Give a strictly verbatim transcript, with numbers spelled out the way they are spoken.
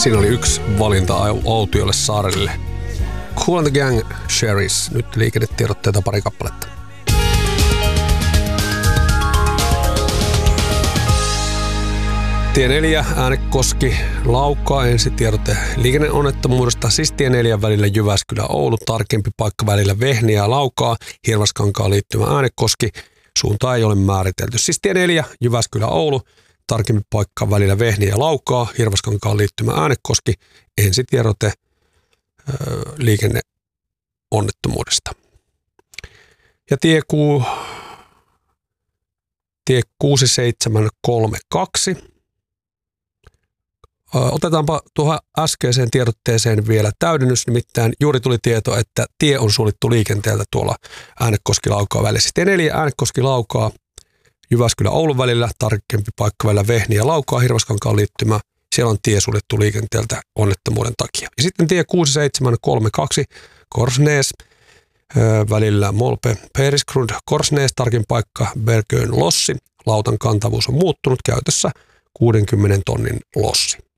Siinä oli yksi valinta autiolle saarelle. Kool and the Gang, Sherry's. Nyt liikennetiedotteita pari kappaletta. Tie neljä, Äänekoski, Laukaa, ensitiedote liikenneonnettomuudesta, siis tie neljä välillä Jyväskylä, Oulu, tarkempi paikka välillä Vehniä ja Laukaa, Hirvaskankaan liittymä Äänekoski, suunta ei ole määritelty. Siis tie neljä, Jyväskylä, Oulu, tarkempi paikka välillä Vehniä ja Laukaa, Hirvaskankaan liittymä Äänekoski, ensitiedote öö, liikenneonnettomuudesta. Ja tie, ku, tie kuusi seitsemän kolme kaksi. Otetaanpa tuohon äskeiseen tiedotteeseen vielä täydennys, nimittäin juuri tuli tieto, että tie on suljettu liikenteeltä tuolla Äänekoski-Laukaa välissä. Tie neljä, Äänekoski-Laukaa, Jyväskylä-Oulun välillä, tarkempi paikka välillä Vehniä ja Laukaa, Hirvaskankaan liittymä. Siellä on tie suljettu liikenteeltä onnettomuuden takia. Ja sitten tie kuusi seitsemän kolme kaksi, Korsnäs, välillä Molpe, Perisgrund, Korsnäs, tarkin paikka Bergön Lossi. Lautan kantavuus on muuttunut, käytössä kuudenkymmenen tonnin lossi.